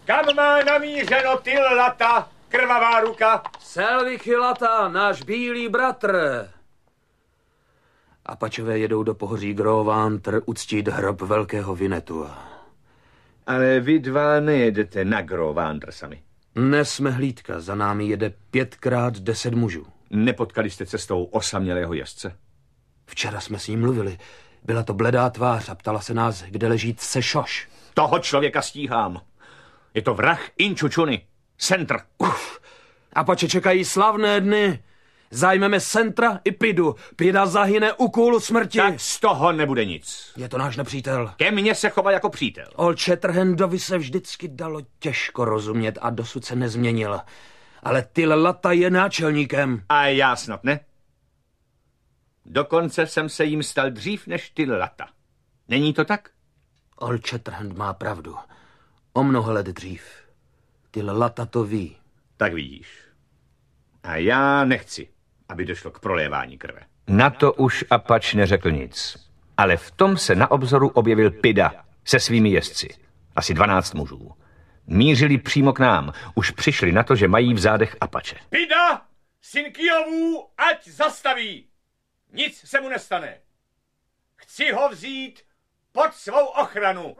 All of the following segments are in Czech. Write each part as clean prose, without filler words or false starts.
Kam má namířeno Tyl Lata, krvavá ruka? Selvichy Lata, náš bílý bratr. Apačové jedou do pohoří Grovantr uctít hrob velkého Vinetua. Ale vy dva nejedete na Grovantr sami. Nesme hlídka, za námi jede 5x10 mužů. Nepotkali jste cestou osamělého jezdce? Včera jsme s ním mluvili. Byla to bledá tvář a ptala se nás, kde leží Sešoš. Toho člověka stíhám. Je to vrah Inčučuny. Centr. Apače čekají slavné dny. Zajmeme Centra i Pidu. Pida zahyne u kůlu smrti. Tak z toho nebude nic. Je to náš nepřítel. Ke mně se chová jako přítel. Old Shatterhandovi se vždycky dalo těžko rozumět a dosud se nezměnil. Ale Tyl Lata je náčelníkem. A já snad ne? Dokonce jsem se jim stal dřív než Tyl Lata. Není to tak? Old Shatterhand má pravdu. O mnoho let dřív. Tyl Lata to ví. Tak vidíš. A já nechci, aby došlo k prolévání krve. Na to už Apač neřekl nic. Ale v tom se na obzoru objevil Pida se svými jezdci. Asi 12 mužů. Mířili přímo k nám. Už přišli na to, že mají v zádech Apače. Pida, syn Kijovů, ať zastaví. Nic se mu nestane. Chci ho vzít pod svou ochranu.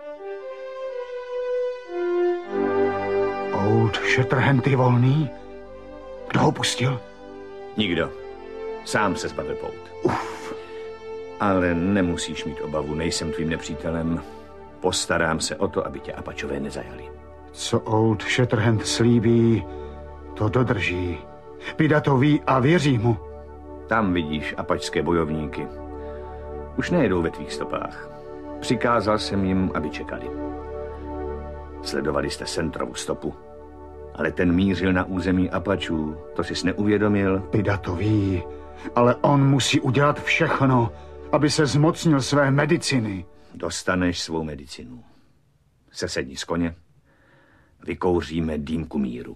Old Shatterhand je volný? Kdo ho pustil? Nikdo. Sám se zbavil pout. Ale nemusíš mít obavu, nejsem tvým nepřítelem. Postarám se o to, aby tě Apačové nezajali. Co Old Shatterhand slíbí, to dodrží. Pida to ví a věří mu. Tam vidíš apačské bojovníky. Už nejedou ve tvých stopách. Přikázal jsem jim, aby čekali. Sledovali jste Centrovu stopu. Ale ten mířil na území Apačů. To jsi neuvědomil? Pida to ví, ale on musí udělat všechno, aby se zmocnil své mediciny. Dostaneš svou medicinu. Sesedni z koně. Vykouříme dýmku míru.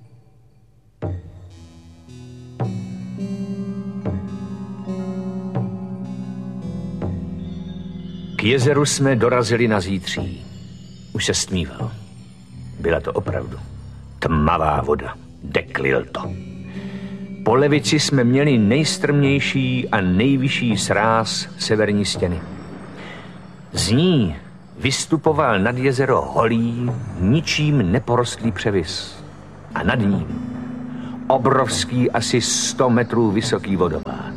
K jezeru jsme dorazili na zítří. Už se stmívalo. Byla to opravdu tmavá voda. Deklil to. Po levici jsme měli nejstrmější a nejvyšší sráz severní stěny. Z ní vystupoval nad jezero holý, ničím neporostlý převis. A nad ním obrovský, asi 100 metrů vysoký vodopád.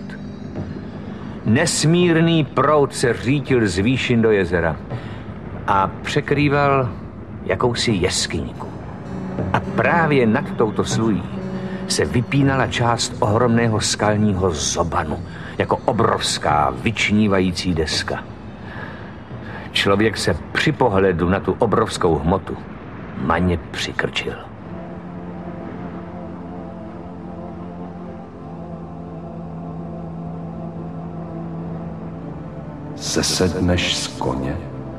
Nesmírný proud se řítil z výšin do jezera a překrýval jakousi jeskyňku. A právě nad touto slují se vypínala část ohromného skalního zobanu, jako obrovská vyčnívající deska. Člověk se při pohledu na tu obrovskou hmotu maně přikrčil. Sesedneš z koně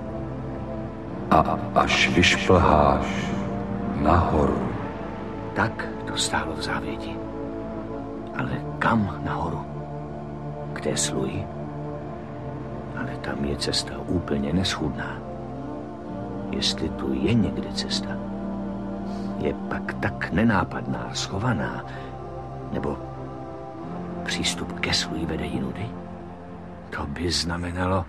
a až vyšplháš nahoru. Tak to stálo v závěti. Ale kam nahoru? K té sluji? Ale tam je cesta úplně neschůdná. Jestli tu je někde cesta, je pak tak nenápadná, schovaná, nebo přístup ke sluji vede jinudy? To by znamenalo...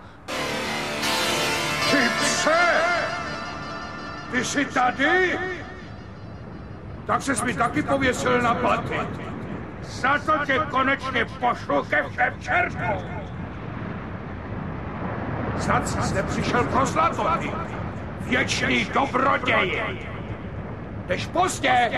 Ty pse! Ty jsi tady? Tak ses mi taky pověsil na paty. Za to tě konečně pošlu ke všem čertům. Snad jsi nepřišel pro zlato, ty věčný dobroději. Jdeš pozdě!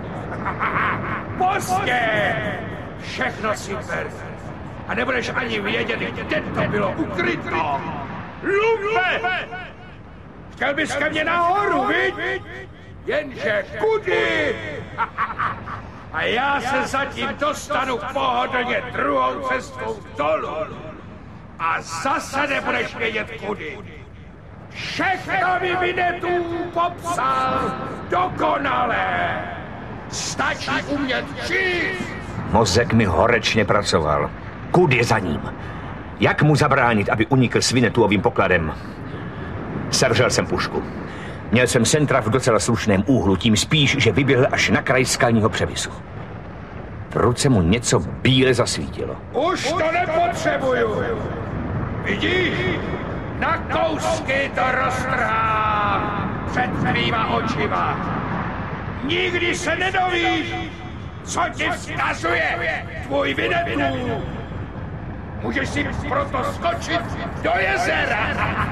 Pozdě! Všechno si ber. A nebudeš ani vědět, kde to bylo ukryto. Lumpe! Chtěl bys ke mně nahoru, viď? Jenže kudy? A já se zatím dostanu pohodlně druhou cestou dolů. A zase nebudeš vědět kudy. Všechno mi Vinetů popsal dokonale. Stačí umět číst. Mozek mi horečně pracoval. Kud je za ním? Jak mu zabránit, aby unikl s Vinetuovým pokladem? Sevřel jsem pušku. Měl jsem Sentra v docela slušném úhlu, tím spíš, že vyběhl až na kraj skalního převisu. V ruce mu něco bíle zasvítilo. Už to nepotřebuju. Vidíš? Na kousky to roztrhám před tvýma očima. Nikdy se nedovíš, co ti vzkazuje tvůj Winnetou. Můžeš si proto skočit do jezera.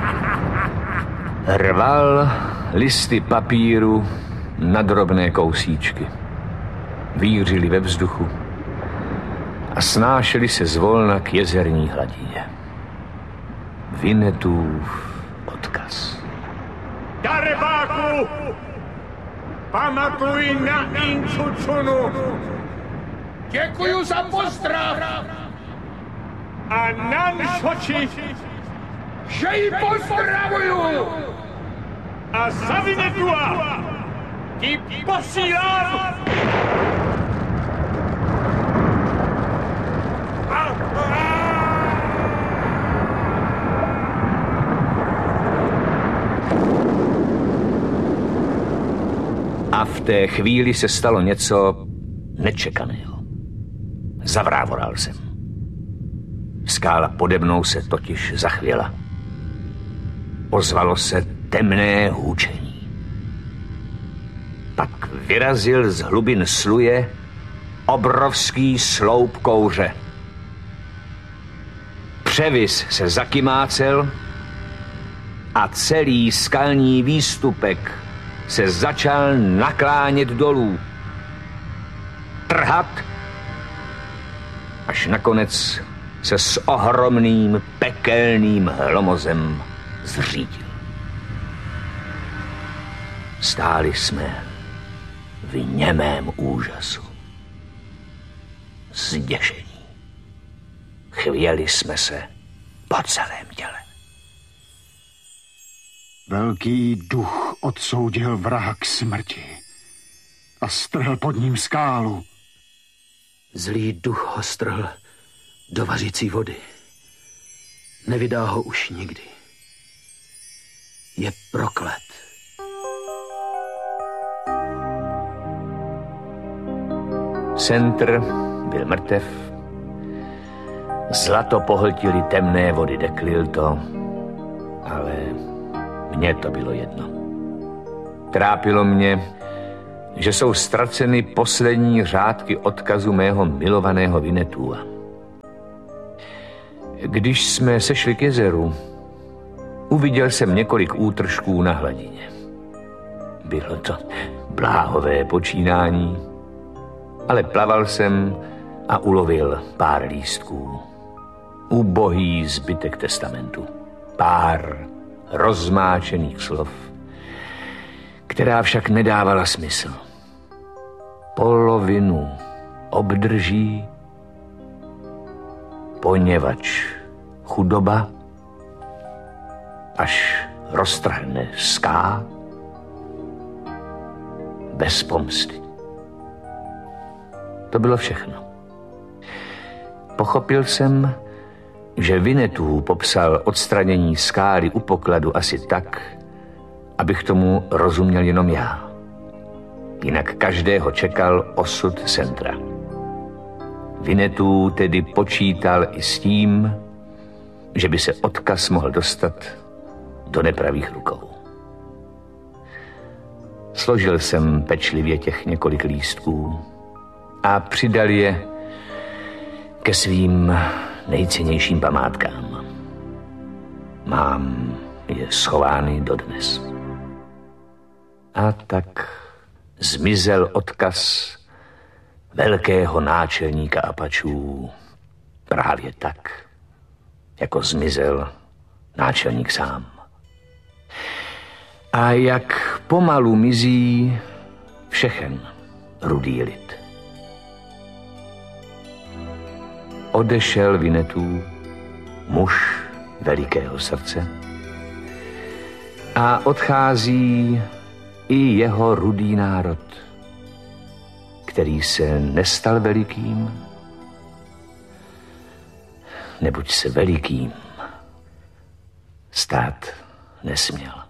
Rval listy papíru na drobné kousíčky. Vířili ve vzduchu a snášeli se zvolna k jezerní hladině. Winnetův odkaz. Darebáku! Pamatuj na Incucunu! Děkuju za pozdrav! A Nanšoči, že ji pozdravuju! A za Winnetua ti posílám! A v té chvíli se stalo něco nečekaného. Zavrávoral jsem. Skála pode mnou se totiž zachvěla. Ozvalo se temné hůčení. Pak vyrazil z hlubin sluje obrovský sloup kouře. Převis se zakymácel a celý skalní výstupek se začal naklánět dolů. Trhat, až nakonec se s ohromným pekelným hlomozem zřídil. Stáli jsme v němém úžasu. Zděšení. Chvěli jsme se po celém těle. Velký duch odsoudil vraha k smrti a strhl pod ním skálu. Zlý duch ho strhl do vařící vody. Nevydá ho už nikdy. Je proklet. Sentr byl mrtev. Zlato pohltili temné vody Deklilto, ale mně to bylo jedno. Trápilo mě, že jsou ztraceny poslední řádky odkazu mého milovaného Winnetua. Když jsme sešli k jezeru, uviděl jsem několik útržků na hladině. Bylo to bláhové počínání, ale plaval jsem a ulovil pár lístků. Ubohý zbytek testamentu. Pár rozmáčených slov, která však nedávala smysl. Polovinu obdrží, poněvadž chudoba, až roztrhne ská, bez pomsty. To bylo všechno. Pochopil jsem, že Winnetou popsal odstranění skály u pokladu asi tak, abych tomu rozuměl jenom já. Jinak každého čekal osud Sentra. Winnetou tedy počítal i s tím, že by se odkaz mohl dostat do nepravých rukou. Složil jsem pečlivě těch několik lístků a přidal je ke svým nejcennějším památkám. Mám je schovány dodnes. A tak zmizel odkaz velkého náčelníka Apačů právě tak, jako zmizel náčelník sám. A jak pomalu mizí všechen rudý lid. Odešel Winnetou, muž velikého srdce, a odchází i jeho rudý národ, který se nestal velikým, neboť se velikým stát nesměl.